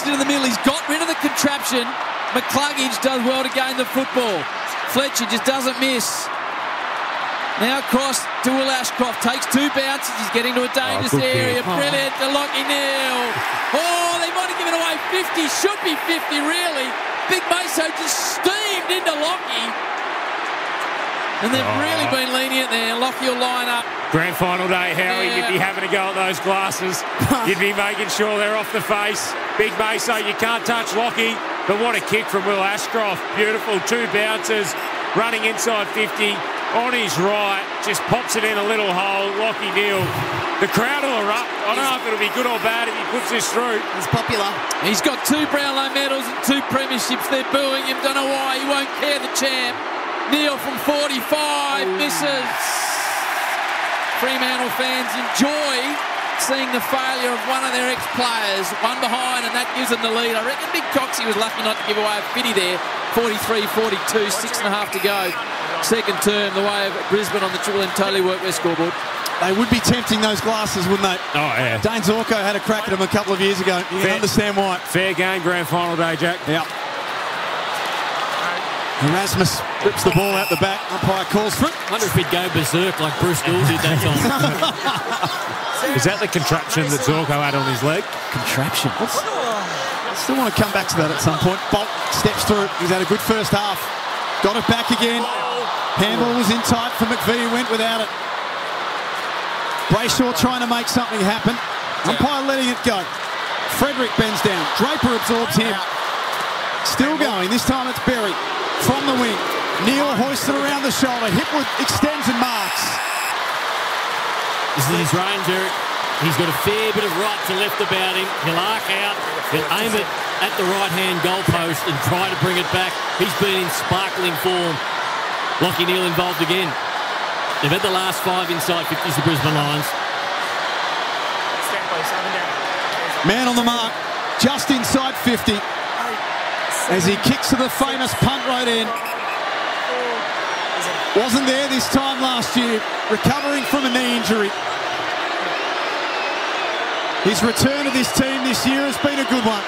it into the middle. He's got rid of the contraption. McCluggage does well to gain the football. Fletcher just doesn't miss. Now across to Will Ashcroft. Takes 2 bounces. He's getting to a dangerous area. Brilliant to Lachie Neale. Oh, they might have given away 50. Should be 50, really. Big Meso just steamed into Lachie. And they've really been lenient there. Lachie will line up. Grand final day, Howie. Yeah. You'd be having to go at those glasses. You'd be making sure they're off the face. Big Meso, you can't touch Lachie. But what a kick from Will Ashcroft. Beautiful. 2 bounces. Running inside 50. On his right, just pops it in a little hole. Lachie Neale. The crowd will erupt. I don't know if it'll be good or bad if he puts this through. He's popular. He's got 2 Brownlow medals and 2 premierships. They're booing him. Don't know why. He won't care, the champ. Neale from 45 misses. Fremantle fans enjoy seeing the failure of one of their ex-players. One behind, and that gives them the lead. I reckon Big Coxie was lucky not to give away a 50 there. 43-42, 6.5 to go. Second term, the way of Brisbane on the Triple M Totally Workwear scoreboard. They would be tempting those glasses, wouldn't they? Oh, yeah. Dane Zorko had a crack at him a couple of years ago. You can understand why. Fair game, grand final day, Jack. Yeah. Erasmus rips the ball out the back. Umpire calls for it. I wonder if he'd go berserk like Bruce Gould did that time. Is that the contraption that Zorko had on his leg? Contraption? Still want to come back to that at some point. Bolt steps through. He's had a good first half. Got it back again. Handball was in tight for McVie, went without it. Brayshaw trying to make something happen. Umpire letting it go. Frederick bends down. Draper absorbs him. Still going. This time it's Berry from the wing. Neale hoisted around the shoulder. Hipwood extends and marks. This is his range, Eric. He's got a fair bit of right to left about him. He'll arc out. He'll aim it at the right-hand goalpost and try to bring it back. He's been in sparkling form. Lachie Neale involved again. They've had the last 5 inside 50s, the Brisbane Lions. Man on the mark, just inside 50. As he kicks to the famous punt right end. Wasn't there this time last year, recovering from a knee injury. His return to this team this year has been a good one.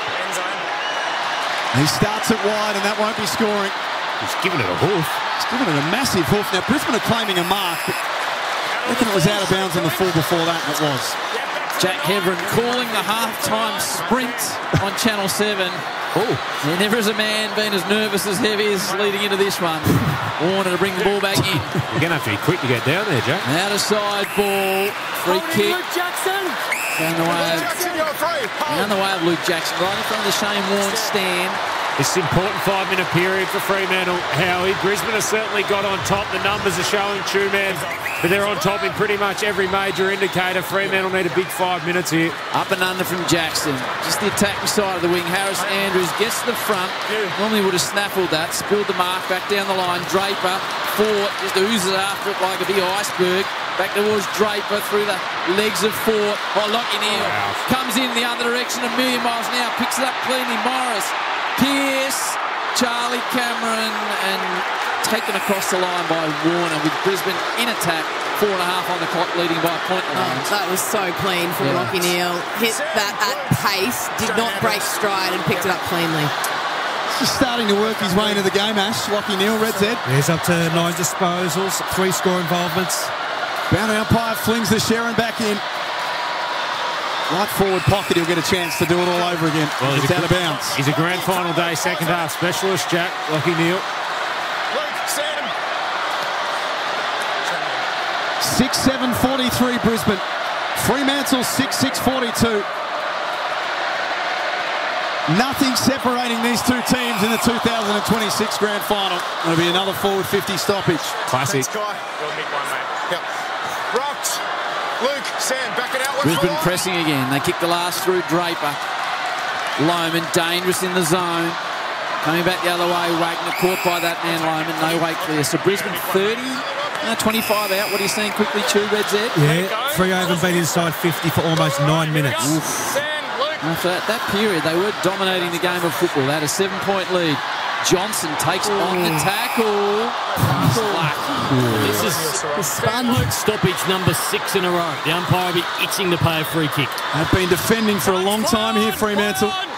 He starts it wide and that won't be scoring. He's given it a hoof. He's given it a massive hoof. Now Brisbane are claiming a mark, but I reckon it was out of bounds on the full before that, and it was. Jack Heverin calling the half-time sprint on Channel 7. Oh, and never has a man been as nervous as Heavy is leading into this one. Warner to bring the ball back in. You're going to have to be quick to get down there, Jack. Out of side ball, free kick. Down the way of Luke Jackson, right in front of the Shane Warne stand. It's an important 5-minute period for Fremantle, Howie. Brisbane has certainly got on top. The numbers are showing true, man. But they're on top in pretty much every major indicator. Fremantle need a big 5 minutes here. Up and under from Jackson. Just the attacking side of the wing. Harris Andrews gets to the front. Normally would have snaffled that. Spilled the mark back down the line. Draper, Fort, just oozes after it like a big iceberg. Back towards Draper through the legs of Fort. Oh, Lachie Neale comes in the other direction a million miles an hour. Picks it up cleanly. Morris, Pearce, Charlie Cameron, and taken across the line by Warner with Brisbane in attack. 4.5 on the clock, leading by a point. That was so clean from Lachie Neale. Hit that at pace, did not break stride, and picked it up cleanly. Just starting to work his way into the game, Ash. Lachie Neale, Red's head. He's up to 9 disposals, 3 score involvements. Boundary umpire flings the Sherrin back in. Right forward pocket, he'll get a chance to do it all over again. Well, he's out of bounds. He's a grand final day, second half specialist, Jack. Lachie Neale. 6-7-43 Brisbane. Fremantle 6-6-42. Nothing separating these two teams in the 2026 grand final. It'll be another forward 50 stoppage. Classic. Yep. Rocks. Luke, Sam, back it out. Brisbane pressing again. They kick the last through Draper. Loman dangerous in the zone. Coming back the other way. Wagner caught by that man Loman. No weight clear. So Brisbane 30. 25 out. What are you seeing quickly, Chew, Red's there? Yeah, Freover been inside 50 for almost 9 minutes. After that period, they were dominating the game of football. They had a 7-point lead. Johnson takes on the tackle. This is stoppage number 6 in a row. The umpire will be itching to pay a free kick. They've been defending for a long time here, Fremantle.